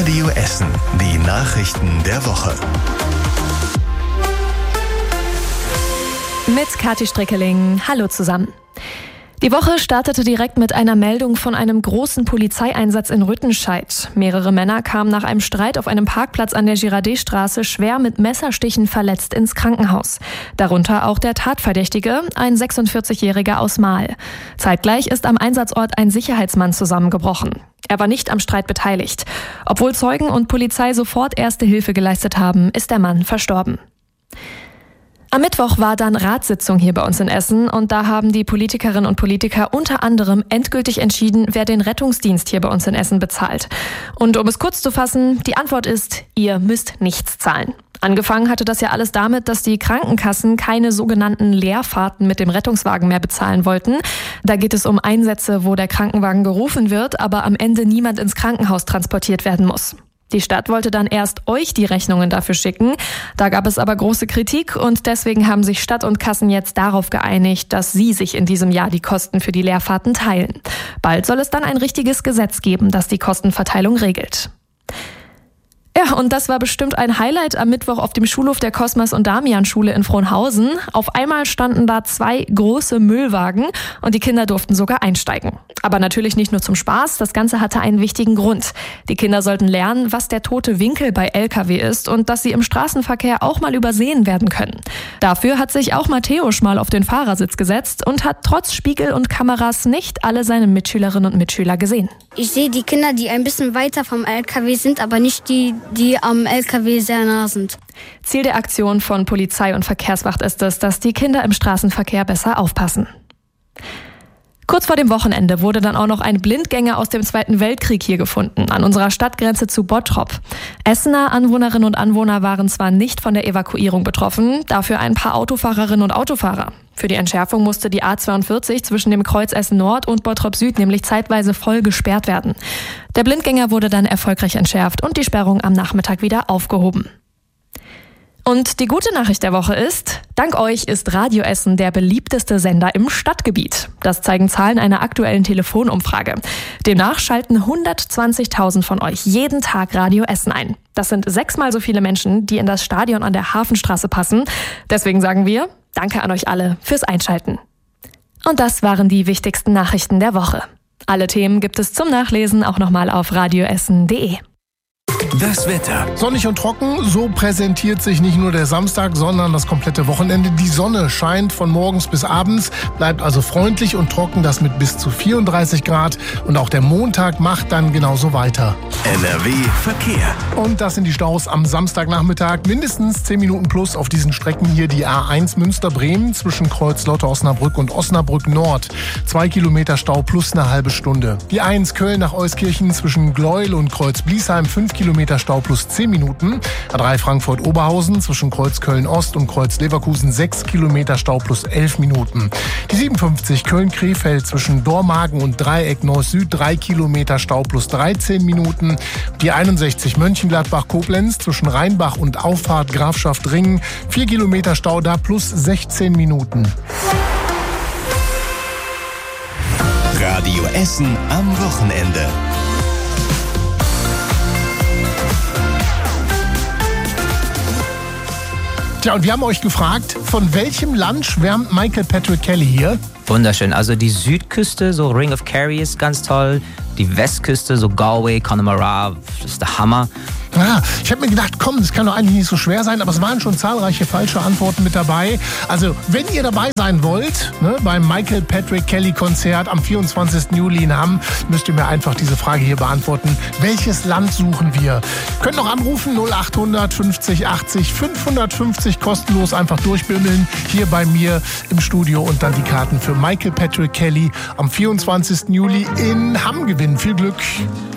Radio Essen. Die Nachrichten der Woche. Mit Kathi Strickeling. Hallo zusammen. Die Woche startete direkt mit einer Meldung von einem großen Polizeieinsatz in Rüttenscheid. Mehrere Männer kamen nach einem Streit auf einem Parkplatz an der Girardet-Straße schwer mit Messerstichen verletzt ins Krankenhaus. Darunter auch der Tatverdächtige, ein 46-Jähriger aus Mahl. Zeitgleich ist am Einsatzort ein Sicherheitsmann zusammengebrochen. Er war nicht am Streit beteiligt. Obwohl Zeugen und Polizei sofort erste Hilfe geleistet haben, ist der Mann verstorben. Am Mittwoch war dann Ratssitzung hier bei uns in Essen und da haben die Politikerinnen und Politiker unter anderem endgültig entschieden, wer den Rettungsdienst hier bei uns in Essen bezahlt. Und um es kurz zu fassen, die Antwort ist, ihr müsst nichts zahlen. Angefangen hatte das ja alles damit, dass die Krankenkassen keine sogenannten Leerfahrten mit dem Rettungswagen mehr bezahlen wollten. Da geht es um Einsätze, wo der Krankenwagen gerufen wird, aber am Ende niemand ins Krankenhaus transportiert werden muss. Die Stadt wollte dann erst euch die Rechnungen dafür schicken. Da gab es aber große Kritik und deswegen haben sich Stadt und Kassen jetzt darauf geeinigt, dass sie sich in diesem Jahr die Kosten für die Leerfahrten teilen. Bald soll es dann ein richtiges Gesetz geben, das die Kostenverteilung regelt. Ja, und das war bestimmt ein Highlight am Mittwoch auf dem Schulhof der Cosmas- und Damian-Schule in Frohnhausen. Auf einmal standen da 2 große Müllwagen und die Kinder durften sogar einsteigen. Aber natürlich nicht nur zum Spaß, das Ganze hatte einen wichtigen Grund. Die Kinder sollten lernen, was der tote Winkel bei LKW ist und dass sie im Straßenverkehr auch mal übersehen werden können. Dafür hat sich auch Matthäus mal auf den Fahrersitz gesetzt und hat trotz Spiegel und Kameras nicht alle seine Mitschülerinnen und Mitschüler gesehen. Ich sehe die Kinder, die ein bisschen weiter vom LKW sind, aber nicht die am LKW sehr nah sind. Ziel der Aktion von Polizei und Verkehrswacht ist es, dass die Kinder im Straßenverkehr besser aufpassen. Kurz vor dem Wochenende wurde dann auch noch ein Blindgänger aus dem Zweiten Weltkrieg hier gefunden, an unserer Stadtgrenze zu Bottrop. Essener Anwohnerinnen und Anwohner waren zwar nicht von der Evakuierung betroffen, dafür ein paar Autofahrerinnen und Autofahrer. Für die Entschärfung musste die A42 zwischen dem Kreuz Essen Nord und Bottrop Süd nämlich zeitweise voll gesperrt werden. Der Blindgänger wurde dann erfolgreich entschärft und die Sperrung am Nachmittag wieder aufgehoben. Und die gute Nachricht der Woche ist, dank euch ist Radio Essen der beliebteste Sender im Stadtgebiet. Das zeigen Zahlen einer aktuellen Telefonumfrage. Demnach schalten 120.000 von euch jeden Tag Radio Essen ein. Das sind 6-mal so viele Menschen, die in das Stadion an der Hafenstraße passen. Deswegen sagen wir, danke an euch alle fürs Einschalten. Und das waren die wichtigsten Nachrichten der Woche. Alle Themen gibt es zum Nachlesen auch nochmal auf radioessen.de. Das Wetter. Sonnig und trocken, so präsentiert sich nicht nur der Samstag, sondern das komplette Wochenende. Die Sonne scheint von morgens bis abends, bleibt also freundlich und trocken, das mit bis zu 34 Grad. Und auch der Montag macht dann genauso weiter. NRW Verkehr. Und das sind die Staus am Samstagnachmittag. Mindestens 10 Minuten plus auf diesen Strecken hier. Die A1 Münster-Bremen zwischen Kreuz-Lotte-Osnabrück und Osnabrück-Nord. 2 Kilometer Stau plus eine halbe Stunde. Die 1 Köln nach Euskirchen zwischen Gleuel und Kreuz-Bliesheim 5 Kilometer Stau plus 10 Minuten. A3 Frankfurt-Oberhausen zwischen Kreuz Köln-Ost und Kreuz Leverkusen 6 Kilometer Stau plus 11 Minuten. Die 57 Köln-Krefeld zwischen Dormagen und Dreieck Neuss-Süd 3 Kilometer Stau plus 13 Minuten. Die 61 Mönchengladbach-Koblenz zwischen Rheinbach und Auffahrt Grafschaft Ringen 4 Kilometer Stau da plus 16 Minuten. Radio Essen am Wochenende. Tja, und wir haben euch gefragt, von welchem Land schwärmt Michael Patrick Kelly hier? Wunderschön. Also die Südküste, so Ring of Kerry ist ganz toll. Die Westküste, so Galway, Connemara, das ist der Hammer. Ja, ich habe mir gedacht, komm, das kann doch eigentlich nicht so schwer sein, aber es waren schon zahlreiche falsche Antworten mit dabei. Also, wenn ihr dabei sein wollt, beim Michael Patrick Kelly Konzert am 24. Juli in Hamm, müsst ihr mir einfach diese Frage hier beantworten. Welches Land suchen wir? Könnt noch anrufen, 0800 50 80 550, kostenlos einfach durchbimmeln, hier bei mir im Studio und dann die Karten für Michael Patrick Kelly am 24. Juli in Hamm gewinnen. Viel Glück!